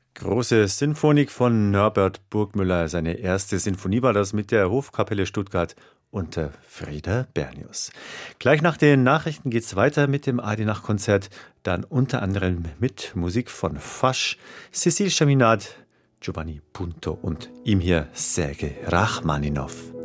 Große Sinfonik von Norbert Burgmüller. Seine erste Sinfonie war das mit der Hofkapelle Stuttgart unter Frieder Bernius. Gleich nach den Nachrichten geht's weiter mit dem ARD-Nachtkonzert, dann unter anderem mit Musik von Fasch, Cécile Chaminade, Giovanni Punto und ihm hier Sergei Rachmaninov.